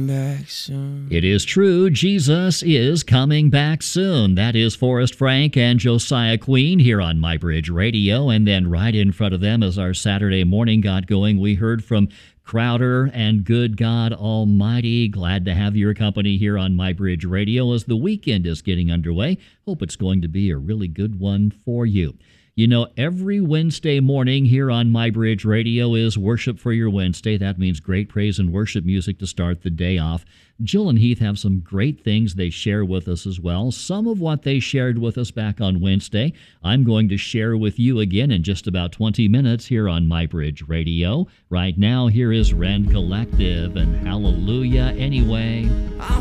back soon. It is true, Jesus is coming back soon. That is Forrest Frank and Josiah Queen here on MyBridge Radio. And then right in front of them as our Saturday morning got going, we heard from Crowder and Good God Almighty. Glad to have your company here on MyBridge Radio as the weekend is getting underway. Hope it's going to be a really good one for you. You know, every Wednesday morning here on MyBridge Radio is Worship for Your Wednesday. That means great praise and worship music to start the day off. Jill and Heath have some great things they share with us as well. Some of what they shared with us back on Wednesday, I'm going to share with you again in just about 20 minutes here on MyBridge Radio. Right now, here is Rend Collective and Hallelujah Anyway.